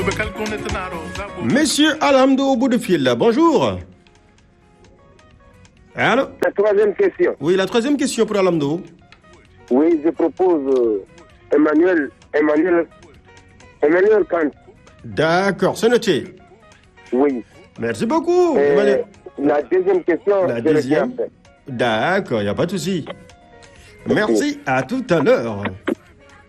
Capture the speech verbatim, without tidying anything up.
Monsieur Alhamdou au bout de fil, là. Bonjour. Allô? La troisième question. Oui, la troisième question pour Alhamdou. Oui, je propose euh, Emmanuel, Emmanuel, Emmanuel Kant. D'accord, c'est noté. Oui. Merci beaucoup. Et Emmanuel. la deuxième question, La je l'ai deuxième. bien fait. D'accord, il n'y a pas de souci. Merci, à tout à l'heure.